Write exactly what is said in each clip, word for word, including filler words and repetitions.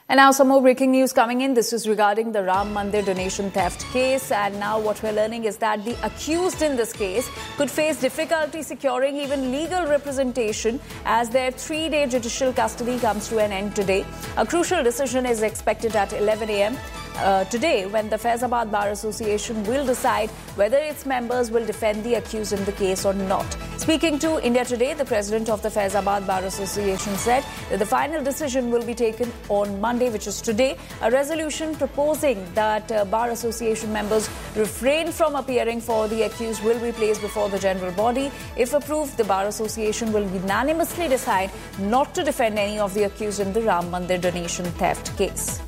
And now some more breaking news coming in. This is regarding the Ram Mandir donation theft case. And now what we're learning is that the accused in this case could face difficulty securing even legal representation as their three-day judicial custody comes to an end today. A crucial decision is expected at eleven a.m. Uh, today, when the Faizabad Bar Association will decide whether its members will defend the accused in the case or not. Speaking to India Today, the president of the Faizabad Bar Association said that the final decision will be taken on Monday, which is today. A resolution proposing that uh, Bar Association members refrain from appearing for the accused will be placed before the general body. If approved, the Bar Association will unanimously decide not to defend any of the accused in the Ram Mandir donation theft case.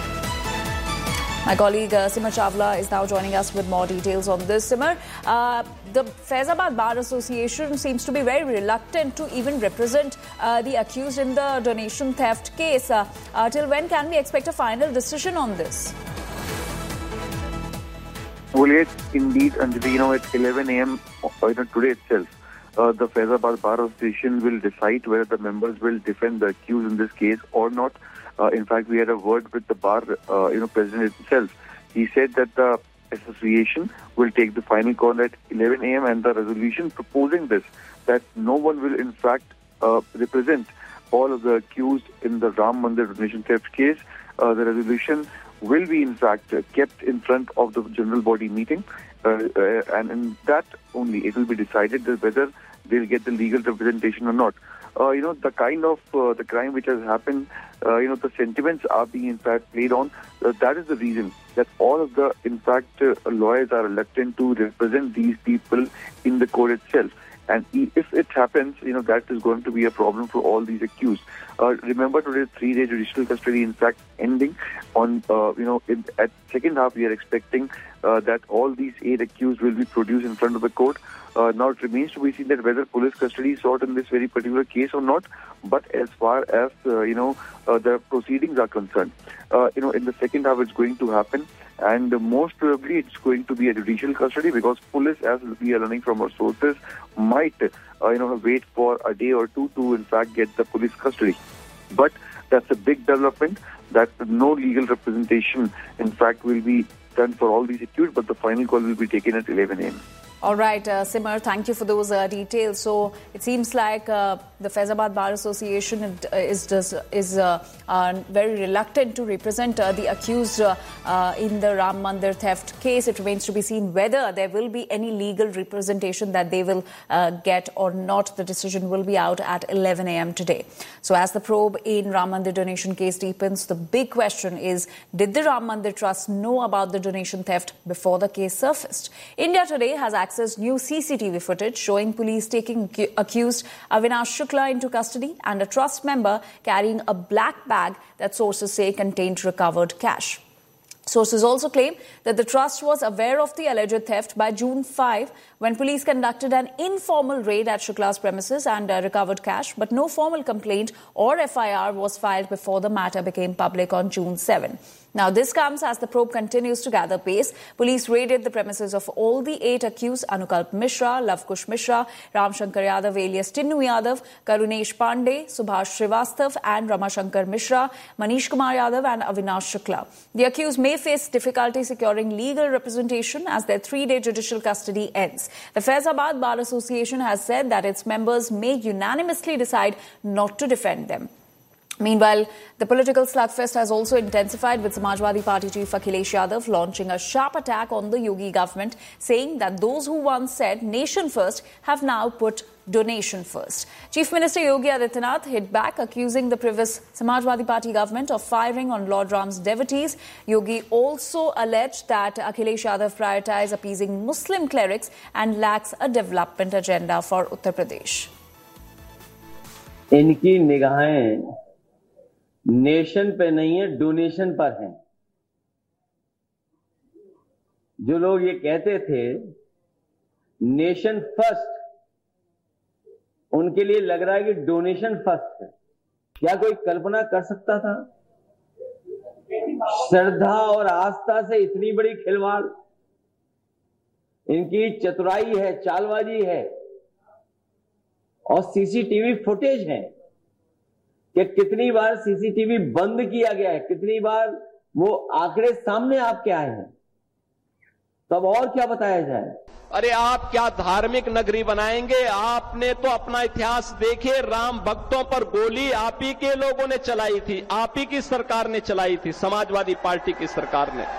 My colleague uh, Simar Chawla is now joining us with more details on this. Simar, uh, the Faizabad Bar Association seems to be very reluctant to even represent uh, the accused in the donation theft case. Uh, uh, till when can we expect a final decision on this? Well, yes, indeed, Anjali, you know, at eleven a.m. Uh, you know, today itself, uh, the Faizabad Bar Association will decide whether the members will defend the accused in this case or not. Uh, in fact, we had a word with the bar, uh, you know, president itself. He said that the association will take the final call at eleven a.m. and the resolution proposing this, that no one will in fact uh, represent all of the accused in the Ram Mandir donation theft case. Uh, the resolution will be in fact uh, kept in front of the general body meeting, uh, uh, and in that only it will be decided that whether they'll get the legal representation or not. Uh, you know, the kind of uh, the crime which has happened, uh, you know, the sentiments are being in fact played on. Uh, that is the reason that all of the, in fact, uh, lawyers are reluctant to represent these people in the court itself. And if it happens, you know, that is going to be a problem for all these accused. Uh, remember today's three-day judicial custody, in fact, ending on, uh, you know, in, at second half, we are expecting uh, that all these eight accused will be produced in front of the court. Uh, now it remains to be seen that whether police custody is sought in this very particular case or not. But as far as, uh, you know, uh, the proceedings are concerned, uh, you know, in the second half it's going to happen. And uh, most probably it's going to be a judicial custody because police, as we are learning from our sources, might, uh, you know, wait for a day or two to, in fact, get the police custody. But that's a big development that no legal representation, in fact, will be done for all these accused, but the final call will be taken at eleven a.m. All right, uh, Simar, thank you for those uh, details. So it seems like uh, the Faizabad Bar Association is is, is uh, uh, very reluctant to represent uh, the accused uh, uh, in the Ram Mandir theft case. It remains to be seen whether there will be any legal representation that they will uh, get or not. The decision will be out at eleven a.m. today. So as the probe in Ram Mandir donation case deepens, the big question is, did the Ram Mandir Trust know about the donation theft before the case surfaced? India Today has access new C C T V footage showing police taking accused Avinash Shukla into custody and a trust member carrying a black bag that sources say contained recovered cash. Sources also claim that the trust was aware of the alleged theft by June fifth when police conducted an informal raid at Shukla's premises and uh, recovered cash, but no formal complaint or F I R was filed before the matter became public on June seventh. Now, this comes as the probe continues to gather pace. Police raided the premises of all the eight accused: Anukalp Mishra, Lavkush Mishra, Ramshankar Yadav alias Tinnu Yadav, Karunesh Pandey, Subhash Srivastav and Ramashankar Mishra, Manish Kumar Yadav and Avinash Shukla. The accused may face difficulty securing legal representation as their three-day judicial custody ends. The Faizabad Bar Association has said that its members may unanimously decide not to defend them. Meanwhile, the political slugfest has also intensified, with Samajwadi Party chief Akhilesh Yadav launching a sharp attack on the Yogi government, saying that those who once said nation first have now put donation first. Chief Minister Yogi Adityanath hit back, accusing the previous Samajwadi Party government of firing on Lord Ram's devotees. Yogi also alleged that Akhilesh Yadav prioritized appeasing Muslim clerics and lacks a development agenda for Uttar Pradesh. इनकी निगाहें nation पे नहीं है, donation पर हैं। जो लोग ये कहते थे नेशन फर्स्ट, उनके लिए लग रहा है कि डोनेशन फर्स्ट है। क्या कोई कल्पना कर सकता था श्रद्धा और आस्था से इतनी बड़ी खिलवाड़? इनकी चतुराई है, चालबाजी है और सीसीटीवी फुटेज है। कि कितनी बार सीसीटीवी बंद किया गया है, कितनी बार वो आंकड़े सामने आपके आए हैं, तब और क्या बताया जाए? अरे आप क्या धार्मिक नगरी बनाएंगे? आपने तो अपना इतिहास देखे, राम भक्तों पर गोली आप ही के लोगों ने चलाई थी, आप ही की सरकार ने चलाई थी, समाजवादी पार्टी की सरकार ने।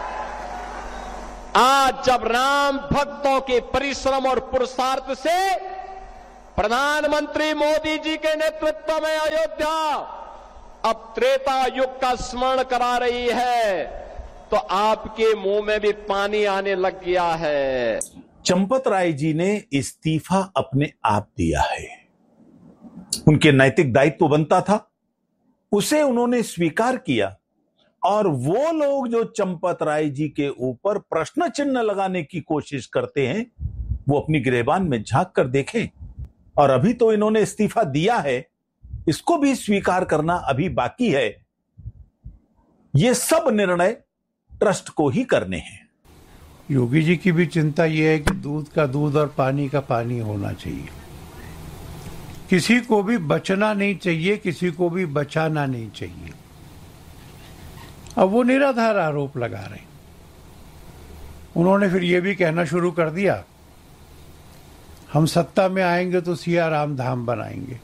आज जब राम भक्तों के परिश्रम और पुरुषार्थ से प्रधानमंत्री मोदी जी के नेतृत्व में अयोध्या अब त्रेता युग का स्मरण करा रही है, तो आपके मुंह में भी पानी आने लग गया है। चंपत राय जी ने इस्तीफा अपने आप दिया है, उनके नैतिक दायित्व बनता था, उसे उन्होंने स्वीकार किया। और वो लोग जो चंपत राय जी के ऊपर प्रश्न चिन्ह लगाने की कोशिश करते हैं, वो अपनी गिरेबान में झांक कर देखें। और अभी तो इन्होंने इस्तीफा दिया है, इसको भी स्वीकार करना अभी बाकी है। ये सब निर्णय ट्रस्ट को ही करने हैं। योगी जी की भी चिंता यह है कि दूध का दूध और पानी का पानी होना चाहिए, किसी को भी बचना नहीं चाहिए, किसी को भी बचाना नहीं चाहिए। अब वो निराधार आरोप लगा रहे हैं। उन्होंने फिर ये भी कहना शुरू कर दिया, हम सत्ता में आएंगे तो सियाराम धाम बनाएंगे।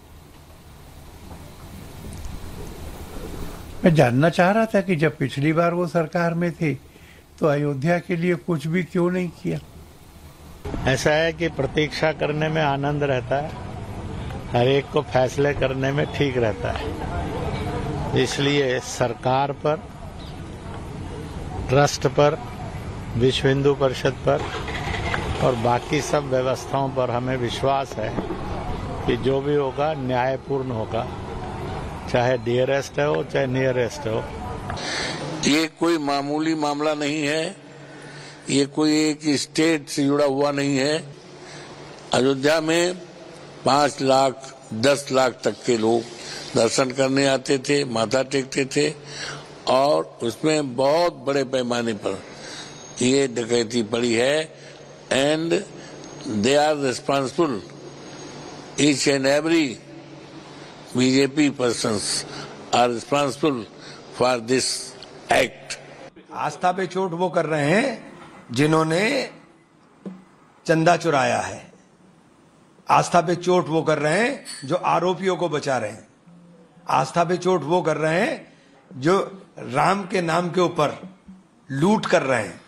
मैं जानना चाह रहा था कि जब पिछली बार वो सरकार में थे तो अयोध्या के लिए कुछ भी क्यों नहीं किया। ऐसा है कि प्रतीक्षा करने में आनंद रहता है, हर एक को फैसले करने में ठीक रहता है। इसलिए सरकार पर, ट्रस्ट पर, विश्व हिंदू परिषद पर और बाकी सब व्यवस्थाओं पर हमें विश्वास है कि जो भी होगा न्यायपूर्ण होगा, चाहे डियरेस्ट हो चाहे नियरेस्ट हो। ये कोई मामूली मामला नहीं है, ये कोई एक स्टेट से जुड़ा हुआ नहीं है। अयोध्या में पांच लाख दस लाख तक के लोग दर्शन करने आते थे, माथा टेकते थे, और उसमें बहुत बड़े पैमाने पर ये डकैती पड़ी है। And they are responsible, each and every BJP persons are responsible for this act. आस्था पे चोट वो कर रहे हैं जिन्होंने चंदा चुराया है, आस्था पे चोट वो कर रहे हैं जो आरोपियों को बचा रहे हैं, आस्था पे चोट वो कर रहे हैं जो राम के नाम के ऊपर लूट कर रहे हैं।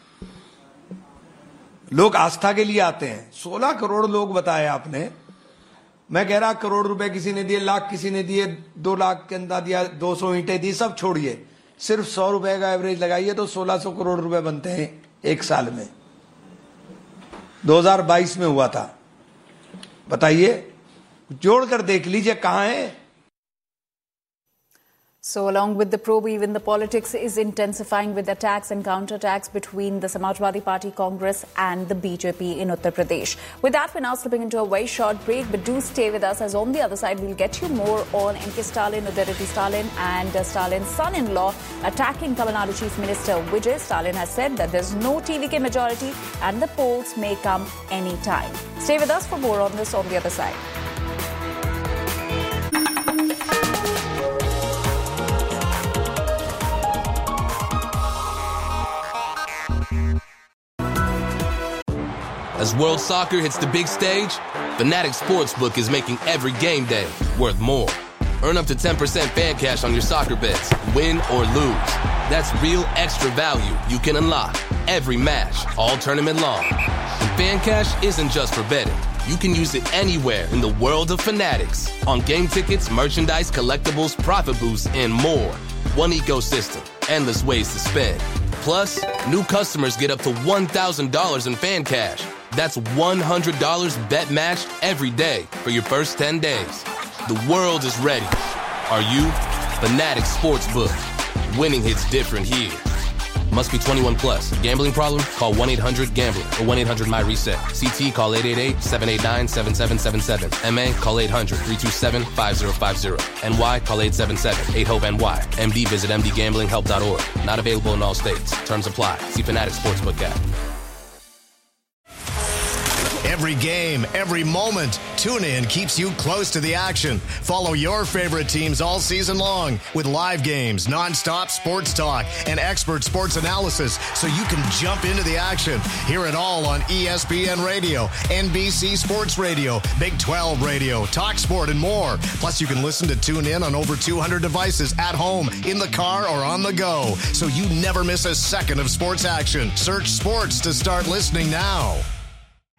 लोग आस्था के लिए आते हैं। सोलह करोड़ लोग बताए आपने, मैं कह रहा करोड़ रुपए किसी ने दिए, लाख किसी ने दिए, दो लाख के अंदर दिया, दो सौ ईंटें दी, सब छोड़िए, सिर्फ सौ रुपए का एवरेज लगाइए तो सोलह सौ करोड़ रुपए बनते हैं एक साल में। दो हज़ार बाईस में हुआ था, बताइए, जोड़कर देख लीजिए कहां है। So along with the probe, even the politics is intensifying with attacks and counterattacks between the Samajwadi Party, Congress and the B J P in Uttar Pradesh. With that, we're now slipping into a very short break, but do stay with us as on the other side, we'll get you more on M K Stalin, Udayanidhi Stalin and uh, Stalin's son-in-law attacking Tamil Nadu Chief Minister Vijay. Stalin has said that there's no T V K majority and the polls may come any time. Stay with us for more on this on the other side. As World Soccer hits the big stage, Fanatics Sportsbook is making every game day worth more. Earn up to ten percent fan cash on your soccer bets, win or lose. That's real extra value you can unlock every match, all tournament long. And fan cash isn't just for betting. You can use it anywhere in the world of Fanatics. On game tickets, merchandise, collectibles, profit boosts, and more. One ecosystem, endless ways to spend. Plus, new customers get up to one thousand dollars in fan cash. That's one hundred dollars bet match every day for your first ten days. The world is ready. Are you? Fanatics Sportsbook. Winning hits different here. Must be twenty-one plus. Gambling problem? Call one eight hundred gambler or one eight hundred my reset. C T call eight eight eight, seven eight nine, seven seven seven seven. M A call eight hundred, three two seven, five zero five zero. N Y call eight seven seven, eight hope N Y. M D visit m d gambling help dot org. Not available in all states. Terms apply. See Fanatics Sportsbook app. Every game, every moment, TuneIn keeps you close to the action. Follow your favorite teams all season long with live games, nonstop sports talk, and expert sports analysis so you can jump into the action. Hear it all on E S P N Radio, N B C Sports Radio, Big twelve Radio, TalkSport, and more. Plus, you can listen to TuneIn on over two hundred devices at home, in the car, or on the go, so you never miss a second of sports action. Search sports to start listening now.